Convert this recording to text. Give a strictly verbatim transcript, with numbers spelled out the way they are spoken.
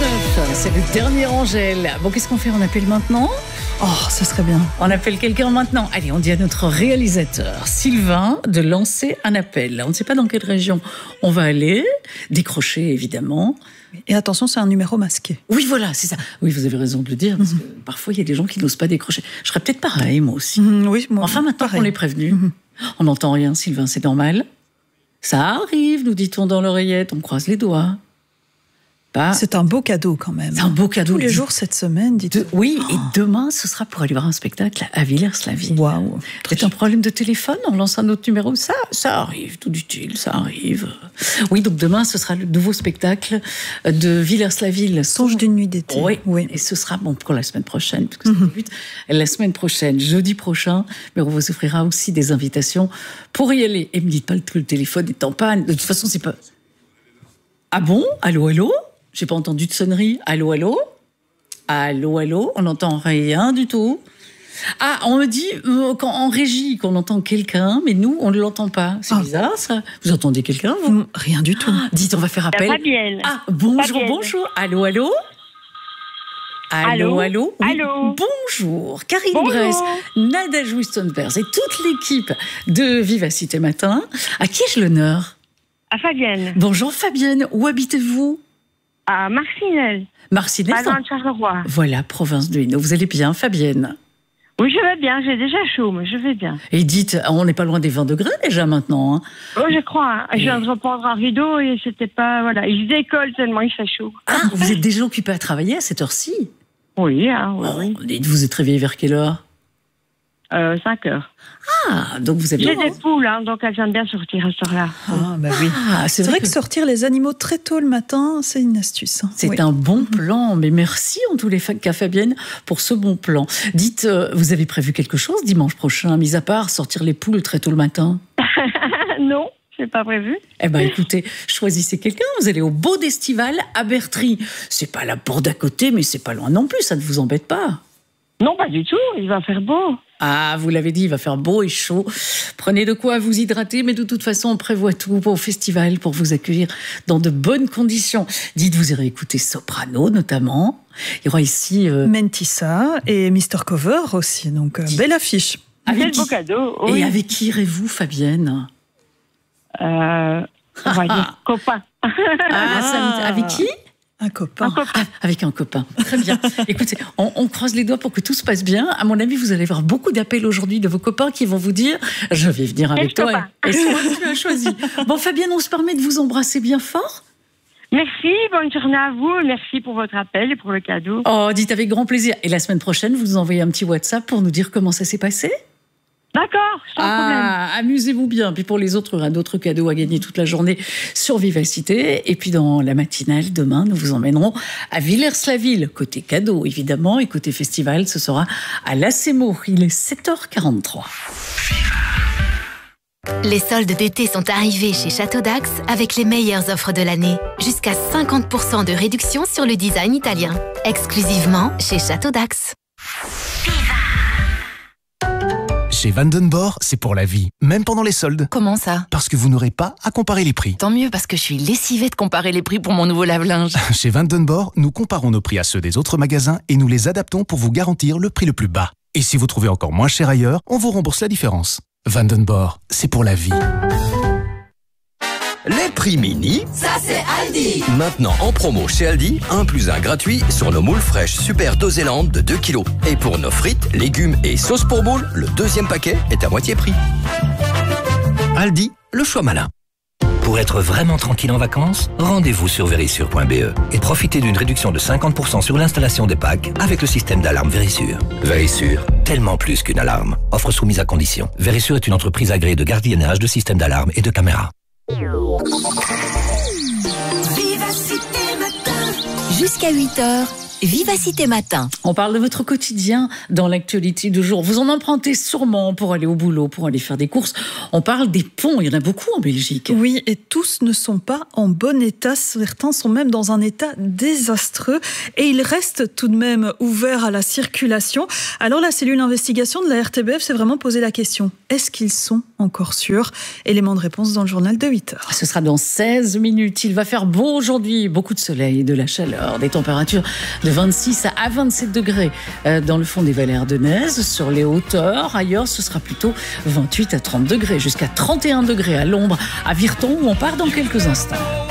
neuf, c'est le dernier Angèle. Bon, qu'est-ce qu'on fait? On appelle maintenant? Oh, ça serait bien. On appelle quelqu'un maintenant. Allez, on dit à notre réalisateur, Sylvain, de lancer un appel. On ne sait pas dans quelle région on va aller. Décrocher, évidemment. Et attention, c'est un numéro masqué. Oui, voilà, c'est ça. Oui, vous avez raison de le dire, parce que mmh. parfois, il y a des gens qui n'osent pas décrocher. Je serais peut-être pareil, moi aussi. Mmh, oui, moi Enfin, maintenant qu'on est prévenu, mmh. on n'entend rien, Sylvain, c'est normal. Ça arrive, nous dit-on dans l'oreillette, on croise les doigts. Pas... C'est un beau cadeau quand même. C'est un beau cadeau. Tous les jours cette semaine, dites-vous. De... Oui, oh. Et demain, ce sera pour aller voir un spectacle à Villers-la-Ville. Waouh. C'est un problème de téléphone, on lance un autre numéro. Ça, ça arrive, tout utile, ça arrive. Oui, donc demain, ce sera le nouveau spectacle de Villers-la-Ville. Songe d'une nuit d'été. Oui, oui. Et ce sera bon pour la semaine prochaine, parce que c'est le but. La semaine prochaine, jeudi prochain, mais on vous offrira aussi des invitations pour y aller. Et me dites pas que le téléphone est en panne. De toute façon, c'est pas. Ah bon? Allô, allô? J'ai pas entendu de sonnerie. Allô, allô? Allô, allô? On n'entend rien du tout. Ah, on me dit euh, quand, en régie qu'on entend quelqu'un, mais nous, on ne l'entend pas. C'est ah. bizarre, ça. Vous entendez quelqu'un, vous? mmh, Rien du tout. Ah, dites, on va faire appel. Fabienne. Ah, bonjour, Fabienne. bonjour. Allô, allô? Allô, allô? Oui, allô. Bonjour. Karine bonjour. Bress, Nada Jouistonberg et toute l'équipe de Vivacité Matin. À qui ai-je l'honneur? À Fabienne. Bonjour, Fabienne. Où habitez-vous? À Marcinelle. Marcinelle. Pas loin de Charleroi. Voilà, province de Hainaut. Vous allez bien, Fabienne? Oui, je vais bien. J'ai déjà chaud, mais je vais bien. Et dites, on n'est pas loin des vingt degrés déjà maintenant. Hein. Oh, je crois. Hein. Je viens de reprendre un rideau et c'était pas... Voilà. Il décolle tellement il fait chaud. Ah, vous êtes déjà occupé à travailler à cette heure-ci? Oui, hein, oui, oh, oui. Et vous êtes réveillé vers quelle heure? Euh, cinq heures. Ah, donc vous avez... J'ai des poules, hein, donc elles aiment bien sortir à cette heure-là. Ah, bah oui. Ah, c'est, c'est vrai, vrai que... que sortir les animaux très tôt le matin, c'est une astuce. Hein. C'est oui. un bon plan, mais merci en tous les cas, Fabienne, pour ce bon plan. Dites, euh, vous avez prévu quelque chose dimanche prochain, mis à part sortir les poules très tôt le matin? Non. C'est pas prévu. Eh ben, écoutez, choisissez quelqu'un. Vous allez au Beau d'Estival à Bertry. C'est pas la porte d'à côté, mais c'est pas loin non plus. Ça ne vous embête pas? Non, pas du tout. Il va faire beau. Ah, vous l'avez dit, il va faire beau et chaud. Prenez de quoi vous hydrater, mais de toute façon, on prévoit tout au festival pour vous accueillir dans de bonnes conditions. Dites, vous irez écouter Soprano, notamment. Il y aura ici... Euh... Mentissa et mister Cover aussi. Donc, euh, belle affiche. Avec qui... beau cadeau. Oui. Et avec qui irez-vous, Fabienne? Euh, on va dire copain. Ah, ça, avec qui? Un copain. Un copain. Ah, avec un copain. Très bien. Écoutez, on, on croise les doigts pour que tout se passe bien. À mon avis, vous allez avoir beaucoup d'appels aujourd'hui de vos copains qui vont vous dire « Je vais venir avec toi. Copain. » Et c'est moi qui l'ai choisi. Bon, Fabienne, on se permet de vous embrasser bien fort. Merci, bonne journée à vous. Merci pour votre appel et pour le cadeau. Oh, dites avec grand plaisir. Et la semaine prochaine, vous nous envoyez un petit WhatsApp pour nous dire comment ça s'est passé? D'accord, sans ah, problème. Amusez-vous bien. Puis pour les autres, il y aura d'autres cadeaux à gagner toute la journée sur Vivacité. Et puis dans la matinale, demain, nous vous emmènerons à Villers-la-Ville. Côté cadeau, évidemment. Et côté festival, ce sera à l'Acemo. Il est sept heures quarante-trois. Les soldes d'été sont arrivés chez Château d'Ax avec les meilleures offres de l'année. Jusqu'à cinquante pour cent de réduction sur le design italien. Exclusivement chez Château d'Ax. Chez Vandenborg, c'est pour la vie, même pendant les soldes. Comment ça? Parce que vous n'aurez pas à comparer les prix. Tant mieux, parce que je suis lessivée de comparer les prix pour mon nouveau lave-linge. Chez Vandenborg, nous comparons nos prix à ceux des autres magasins et nous les adaptons pour vous garantir le prix le plus bas. Et si vous trouvez encore moins cher ailleurs, on vous rembourse la différence. Vandenborg, c'est pour la vie. Les prix mini, ça c'est Aldi. Maintenant en promo chez Aldi, un plus un gratuit sur nos moules fraîches Super Dosélande de deux kilos. Et pour nos frites, légumes et sauces pour moules, le deuxième paquet est à moitié prix. Aldi, le choix malin. Pour être vraiment tranquille en vacances, rendez-vous sur Verisure point b e et profitez d'une réduction de cinquante pour cent sur l'installation des packs avec le système d'alarme Verisure. Verisure, tellement plus qu'une alarme. Offre soumise à condition. Verisure est une entreprise agréée de gardiennage, de systèmes d'alarme et de caméras. Vivacité Matin. Jusqu'à huit heures, Vivacité Matin. On parle de votre quotidien dans l'actualité du jour. Vous en empruntez sûrement pour aller au boulot, pour aller faire des courses. On parle des ponts, il y en a beaucoup en Belgique. Oui, et tous ne sont pas en bon état. Certains sont même dans un état désastreux. Et ils restent tout de même ouverts à la circulation. Alors la cellule d'investigation de la R T B F s'est vraiment posé la question. Est-ce qu'ils sont encore sûrs? Élément de réponse dans le journal de huit heures. Ce sera dans seize minutes. Il va faire beau aujourd'hui. Beaucoup de soleil, de la chaleur, des températures de vingt-six à vingt-sept degrés dans le fond des vallées ardennaises. Sur les hauteurs, ailleurs, ce sera plutôt vingt-huit à trente degrés, jusqu'à trente et un degrés à l'ombre, à Virton, où on part dans quelques instants.